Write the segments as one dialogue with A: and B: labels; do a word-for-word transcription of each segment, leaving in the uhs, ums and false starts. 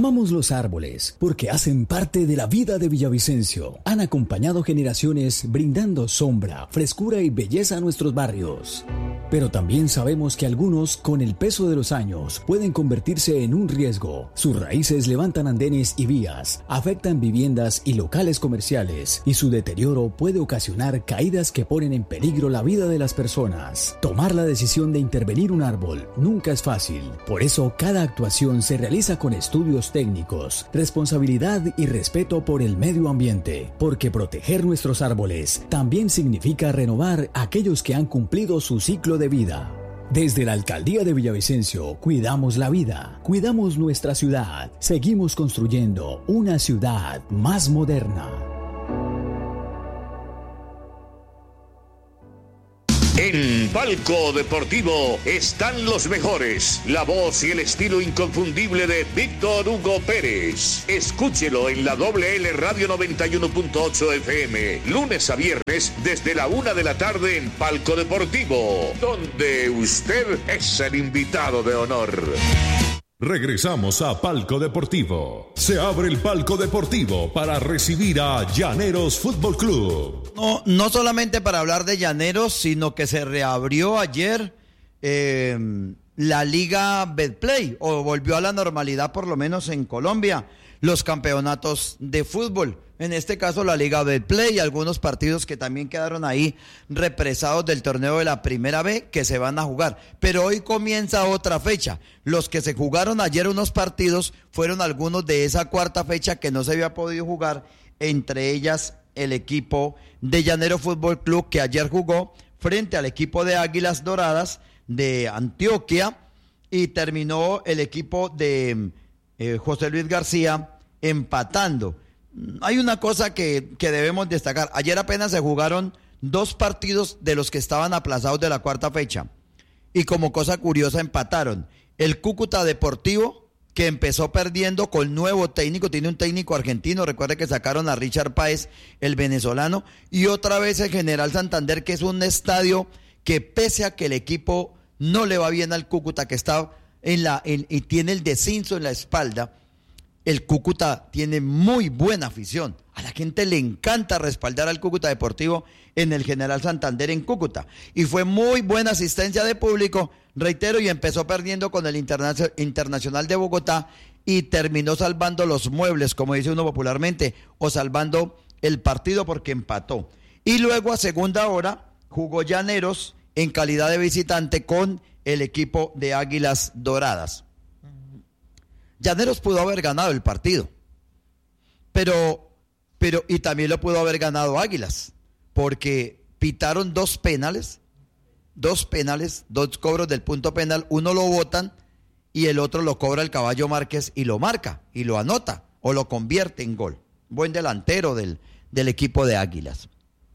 A: Amamos los árboles porque hacen parte de la vida de Villavicencio. Han acompañado generaciones brindando sombra, frescura y belleza a nuestros barrios. Pero también sabemos que algunos, con el peso de los años, pueden convertirse en un riesgo. Sus raíces levantan andenes y vías, afectan viviendas y locales comerciales, y su deterioro puede ocasionar caídas que ponen en peligro la vida de las personas. Tomar la decisión de intervenir un árbol nunca es fácil. Por eso, cada actuación se realiza con estudios técnicos, responsabilidad y respeto por el medio ambiente, porque proteger nuestros árboles también significa renovar aquellos que han cumplido su ciclo de vida. Desde la Alcaldía de Villavicencio, cuidamos la vida, cuidamos nuestra ciudad, seguimos construyendo una ciudad más moderna.
B: En Palco Deportivo están los mejores. La voz y el estilo inconfundible de Víctor Hugo Pérez. Escúchelo en la Doble L Radio noventa y uno punto ocho F M. Lunes a viernes desde la una de la tarde en Palco Deportivo, donde usted es el invitado de honor.
C: Regresamos a Palco Deportivo. Se abre el Palco Deportivo para recibir a Llaneros Fútbol Club.
D: No, no solamente para hablar de Llaneros, sino que se reabrió ayer eh, la Liga Betplay, o volvió a la normalidad por lo menos en Colombia, los campeonatos de fútbol. En este caso la Liga Betplay y algunos partidos que también quedaron ahí represados del torneo de la Primera B que se van a jugar. Pero hoy comienza otra fecha. Los que se jugaron ayer unos partidos fueron algunos de esa cuarta fecha que no se había podido jugar, entre ellas el equipo de Llanero Fútbol Club, que ayer jugó frente al equipo de Águilas Doradas de Antioquia, y terminó el equipo de eh, José Luis García empatando. Hay una cosa que, que debemos destacar. Ayer apenas se jugaron dos partidos de los que estaban aplazados de la cuarta fecha. Y como cosa curiosa empataron. El Cúcuta Deportivo, que empezó perdiendo con nuevo técnico, tiene un técnico argentino, recuerde que sacaron a Richard Páez, el venezolano, y otra vez el General Santander, que es un estadio que pese a que el equipo no le va bien al Cúcuta, que está en la en, y tiene el descenso en la espalda, el Cúcuta tiene muy buena afición. A la gente le encanta respaldar al Cúcuta Deportivo en el General Santander en Cúcuta. Y fue muy buena asistencia de público, reitero, y empezó perdiendo con el Interna- Internacional de Bogotá y terminó salvando los muebles, como dice uno popularmente, o salvando el partido porque empató. Y luego a segunda hora jugó Llaneros en calidad de visitante con el equipo de Águilas Doradas. Llaneros pudo haber ganado el partido, pero, pero, y también lo pudo haber ganado Águilas, porque pitaron dos penales, dos penales, dos cobros del punto penal, uno lo botan y el otro lo cobra el Caballo Márquez y lo marca, y lo anota, o lo convierte en gol. Buen delantero del, del equipo de Águilas.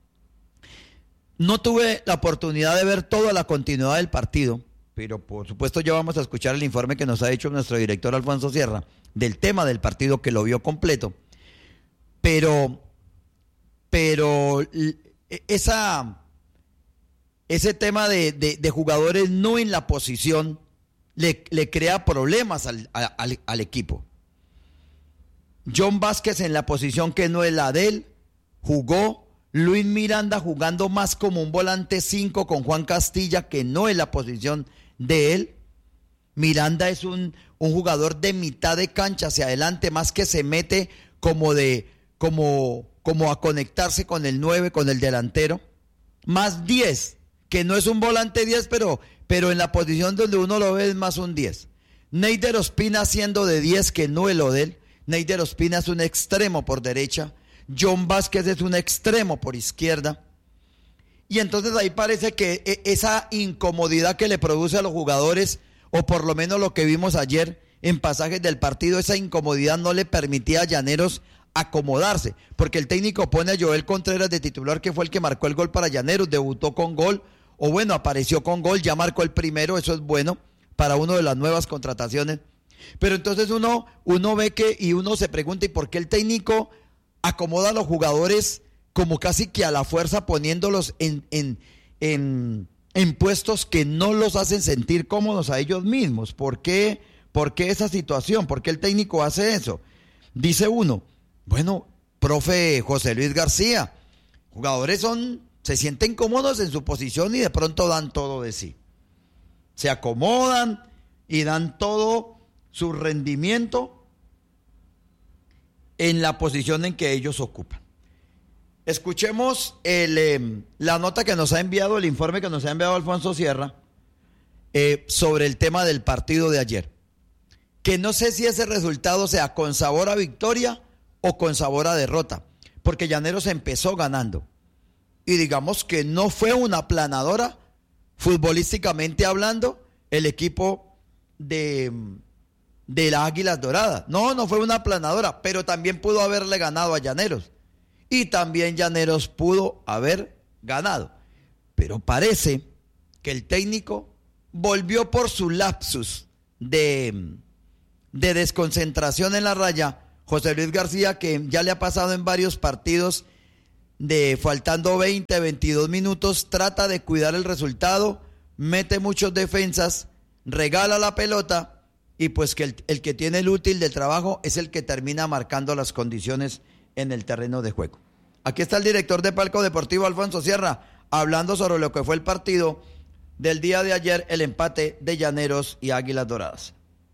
D: No tuve la oportunidad de ver toda la continuidad del partido, pero por supuesto ya vamos a escuchar el informe que nos ha hecho nuestro director Alfonso Sierra del tema del partido, que lo vio completo. Pero, pero esa, ese tema de, de, de jugadores no en la posición le, le crea problemas al, al, al equipo. John Vázquez en la posición que no es la de él, jugó. Luis Miranda jugando más como un volante cinco con Juan Castilla, que no es la posición de él. Miranda es un, un jugador de mitad de cancha hacia adelante, más que se mete como de como, como a conectarse con el nueve, con el delantero. Más diez, que no es un volante diez, pero, pero en la posición donde uno lo ve es más un diez. Neider Ospina haciendo de diez, que no es lo de él. Neider Ospina es un extremo por derecha. John Vázquez es un extremo por izquierda. Y entonces ahí parece que esa incomodidad que le produce a los jugadores, o por lo menos lo que vimos ayer en pasajes del partido, esa incomodidad no le permitía a Llaneros acomodarse, porque el técnico pone a Joel Contreras de titular, que fue el que marcó el gol para Llaneros, debutó con gol, o bueno, apareció con gol, ya marcó el primero, eso es bueno para uno de las nuevas contrataciones. Pero entonces uno, uno ve que, y uno se pregunta, ¿y por qué el técnico acomoda a los jugadores como casi que a la fuerza, poniéndolos en, en, en, en puestos que no los hacen sentir cómodos a ellos mismos? ¿Por qué, ¿Por qué esa situación? ¿Por qué el técnico hace eso? Dice uno, bueno, profe José Luis García, jugadores son, se sienten cómodos en su posición y de pronto dan todo de sí. Se acomodan y dan todo su rendimiento en la posición en que ellos ocupan. Escuchemos el, eh, la nota que nos ha enviado, el informe que nos ha enviado Alfonso Sierra eh, sobre el tema del partido de ayer. Que no sé si ese resultado sea con sabor a victoria o con sabor a derrota, porque Llaneros empezó ganando. Y digamos que no fue una aplanadora, futbolísticamente hablando, el equipo de, de las Águilas Doradas. No, no fue una aplanadora, pero también pudo haberle ganado a Llaneros. Y también Llaneros pudo haber ganado. Pero parece que el técnico volvió por su lapsus de, de desconcentración en la raya. José Luis García, que ya le ha pasado en varios partidos de faltando veinte, veintidós minutos, trata de cuidar el resultado, mete muchos defensas, regala la pelota y pues que el, el que tiene el útil del trabajo es el que termina marcando las condiciones en el terreno de juego. Aquí está el director de Palco Deportivo, Alfonso Sierra, hablando sobre lo que fue el partido del día de ayer, el empate de Llaneros y Águilas Doradas.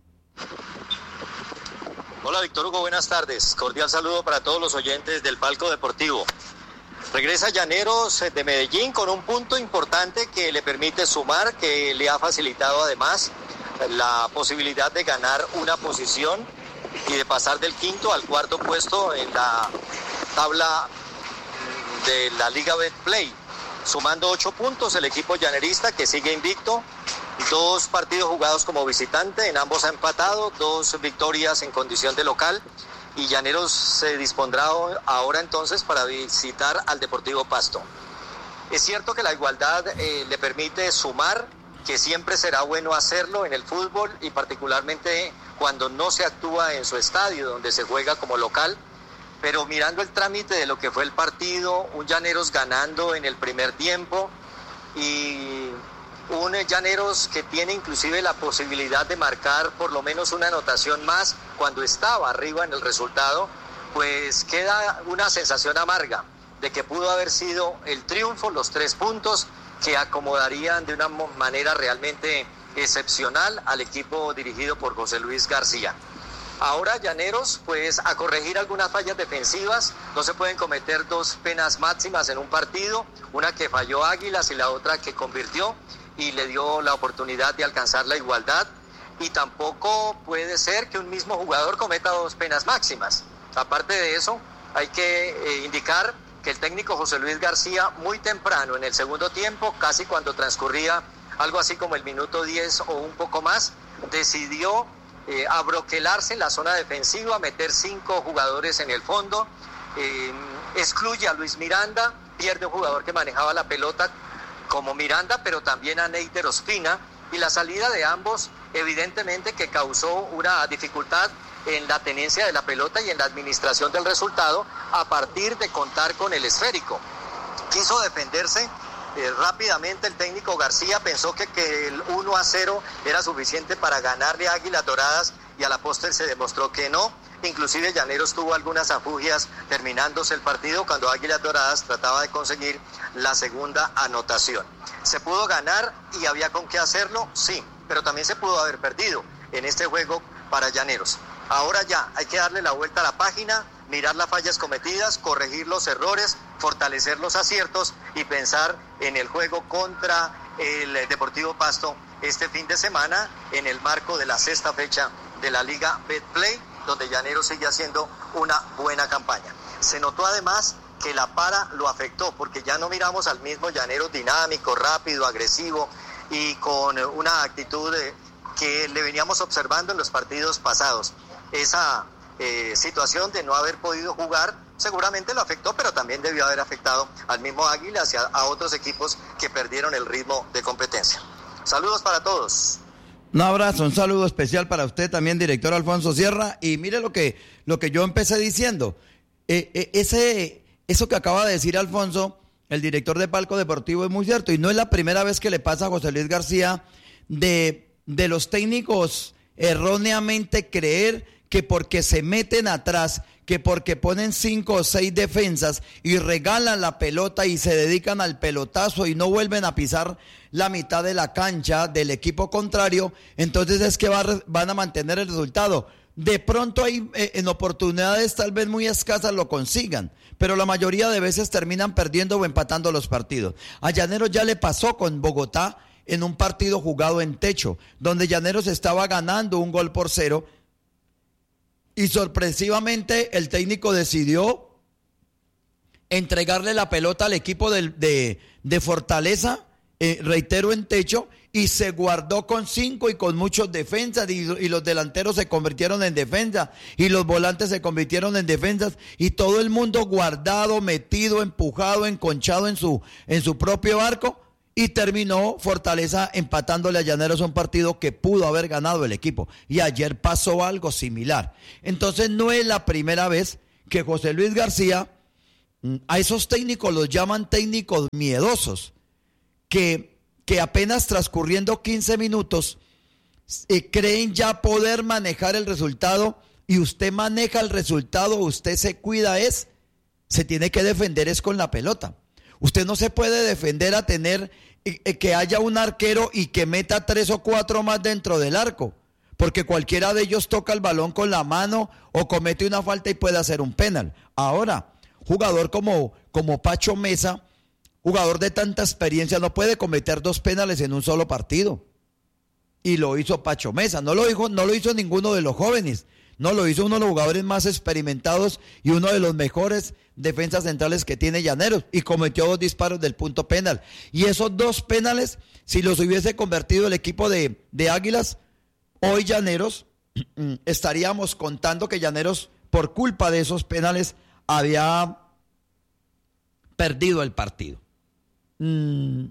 E: Hola Víctor Hugo, buenas tardes. Cordial saludo para todos los oyentes del Palco Deportivo. Regresa Llaneros de Medellín con un punto importante que le permite sumar, que le ha facilitado además la posibilidad de ganar una posición y de pasar del quinto al cuarto puesto en la tabla de la Liga Betplay, sumando ocho puntos el equipo llanerista que sigue invicto, dos partidos jugados como visitante, en ambos ha empatado, dos victorias en condición de local, y Llaneros se dispondrá ahora entonces para visitar al Deportivo Pasto. Es cierto que la igualdad eh, le permite sumar, que siempre será bueno hacerlo en el fútbol y particularmente cuando no se actúa en su estadio donde se juega como local, pero mirando el trámite de lo que fue el partido, un Llaneros ganando en el primer tiempo y un Llaneros que tiene inclusive la posibilidad de marcar por lo menos una anotación más cuando estaba arriba en el resultado, pues queda una sensación amarga de que pudo haber sido el triunfo, los tres puntos que acomodarían de una manera realmente excepcional al equipo dirigido por José Luis García. Ahora Llaneros, pues a corregir algunas fallas defensivas, no se pueden cometer dos penas máximas en un partido, una que falló Águilas y la otra que convirtió y le dio la oportunidad de alcanzar la igualdad, y tampoco puede ser que un mismo jugador cometa dos penas máximas. Aparte de eso, hay que eh, indicar que el técnico José Luis García muy temprano en el segundo tiempo, casi cuando transcurría algo así como el minuto diez o un poco más, decidió eh, abroquelarse en la zona defensiva, meter cinco jugadores en el fondo, eh, excluye a Luis Miranda, pierde un jugador que manejaba la pelota como Miranda, pero también a Neider Ospina, y la salida de ambos evidentemente que causó una dificultad en la tenencia de la pelota y en la administración del resultado a partir de contar con el esférico. Quiso defenderse eh, rápidamente el técnico García, pensó que, que el uno a cero era suficiente para ganarle a Águilas Doradas y a la postre se demostró que no. Inclusive Llaneros tuvo algunas afugias terminándose el partido cuando Águilas Doradas trataba de conseguir la segunda anotación. ¿Se pudo ganar y había con qué hacerlo? Sí, pero también se pudo haber perdido en este juego para Llaneros. Ahora ya hay que darle la vuelta a la página, mirar las fallas cometidas, corregir los errores, fortalecer los aciertos y pensar en el juego contra el Deportivo Pasto este fin de semana en el marco de la sexta fecha de la Liga Betplay, donde Llaneros sigue haciendo una buena campaña. Se notó además que la para lo afectó, porque ya no miramos al mismo Llaneros dinámico, rápido, agresivo y con una actitud eh, que le veníamos observando en los partidos pasados. Esa eh, situación de no haber podido jugar seguramente lo afectó, pero también debió haber afectado al mismo Águilas y a, a otros equipos que perdieron el ritmo de competencia. Saludos para todos.
D: Un abrazo, un saludo especial para usted también, director Alfonso Sierra. Y mire lo que, lo que yo empecé diciendo. Eh, eh, ese, eso que acaba de decir Alfonso, el director de Palco Deportivo, es muy cierto. Y no es la primera vez que le pasa a José Luis García de, de los técnicos erróneamente creer que porque se meten atrás, que porque ponen cinco o seis defensas y regalan la pelota y se dedican al pelotazo y no vuelven a pisar la mitad de la cancha del equipo contrario, entonces es que va, van a mantener el resultado. De pronto hay eh, en oportunidades tal vez muy escasas lo consigan, pero la mayoría de veces terminan perdiendo o empatando los partidos. A Llaneros ya le pasó con Bogotá en un partido jugado en techo, donde Llaneros estaba ganando un gol por cero, y sorpresivamente el técnico decidió entregarle la pelota al equipo de, de, de Fortaleza, eh, reitero, en techo, y se guardó con cinco y con muchos defensas, y, y los delanteros se convirtieron en defensa, y los volantes se convirtieron en defensas, y todo el mundo guardado, metido, empujado, enconchado en su, en su propio arco. Y terminó Fortaleza empatándole a Llaneros un partido que pudo haber ganado el equipo. Y ayer pasó algo similar. Entonces no es la primera vez que José Luis García, a esos técnicos los llaman técnicos miedosos, que, que apenas transcurriendo quince minutos eh, creen ya poder manejar el resultado, y usted maneja el resultado, usted se cuida es, se tiene que defender es con la pelota. Usted no se puede defender a tener eh, que haya un arquero y que meta tres o cuatro más dentro del arco, porque cualquiera de ellos toca el balón con la mano o comete una falta y puede hacer un penal. Ahora, jugador como, como Pacho Mesa, jugador de tanta experiencia, no puede cometer dos penales en un solo partido. Y lo hizo Pacho Mesa, no lo hizo, no lo hizo ninguno de los jóvenes. No, lo hizo uno de los jugadores más experimentados y uno de los mejores defensas centrales que tiene Llaneros, y cometió dos disparos del punto penal. Y esos dos penales, si los hubiese convertido el equipo de, de Águilas, hoy Llaneros, estaríamos contando que Llaneros, por culpa de esos penales, había perdido el partido. Mm,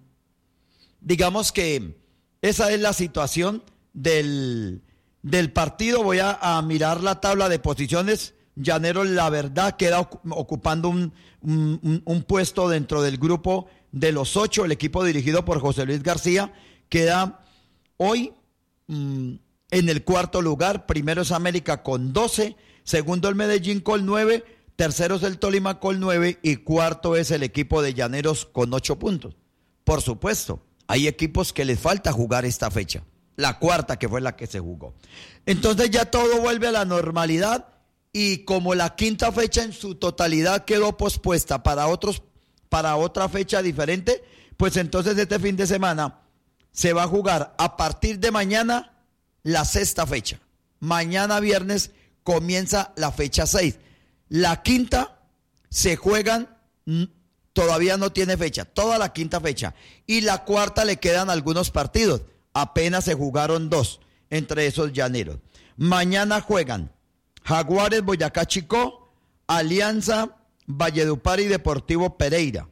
D: digamos que esa es la situación del... del partido. Voy a, a mirar la tabla de posiciones. Llaneros, la verdad, queda ocupando un, un, un puesto dentro del grupo de los ocho. El equipo dirigido por José Luis García queda hoy mmm, en el cuarto lugar. Primero es América con doce, segundo el Medellín con nueve, tercero es el Tolima con nueve y cuarto es el equipo de Llaneros con ocho puntos. Por supuesto, hay equipos que les falta jugar esta fecha, la cuarta, que fue la que se jugó. Entonces ya todo vuelve a la normalidad, y como la quinta fecha en su totalidad quedó pospuesta para otros, para otra fecha diferente, pues entonces este fin de semana se va a jugar a partir de mañana la sexta fecha. Mañana viernes comienza la fecha seis. La quinta se juegan, todavía no tiene fecha, toda la quinta fecha. Y la cuarta le quedan algunos partidos. Apenas se jugaron dos, entre esos Llaneros. Mañana juegan Jaguares, Boyacá Chicó, Alianza, Valledupar y Deportivo Pereira.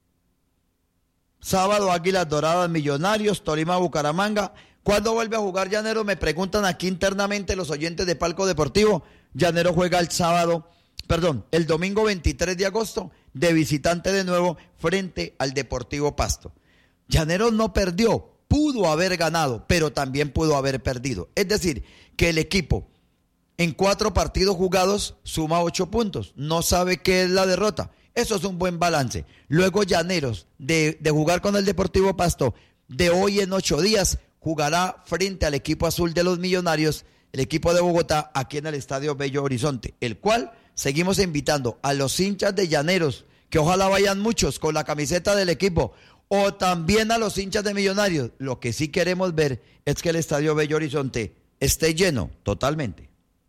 D: Sábado, Águilas Doradas, Millonarios, Tolima, Bucaramanga. ¿Cuándo vuelve a jugar Llaneros? Me preguntan aquí internamente los oyentes de Palco Deportivo. Llaneros juega el sábado, perdón, el domingo veintitrés de agosto, de visitante de nuevo frente al Deportivo Pasto. Llaneros no perdió. Pudo haber ganado, pero también pudo haber perdido. Es decir, que el equipo en cuatro partidos jugados suma ocho puntos. No sabe qué es la derrota. Eso es un buen balance. Luego Llaneros, de, de jugar con el Deportivo Pasto, de hoy en ocho días, jugará frente al equipo azul de los Millonarios, el equipo de Bogotá, aquí en el Estadio Bello Horizonte, el cual seguimos invitando a los hinchas de Llaneros, que ojalá vayan muchos con la camiseta del equipo, o también a los hinchas de Millonarios. Lo que sí queremos ver es que el Estadio Bello Horizonte esté lleno totalmente.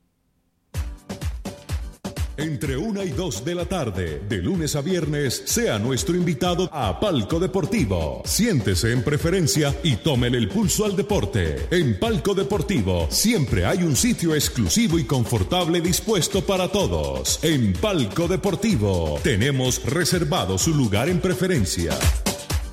C: Entre una y dos de la tarde, de lunes a viernes, sea nuestro invitado a Palco Deportivo. Siéntese en preferencia y tómele el pulso al deporte. En Palco Deportivo siempre hay un sitio exclusivo y confortable dispuesto para todos. En Palco Deportivo tenemos reservado su lugar en preferencia.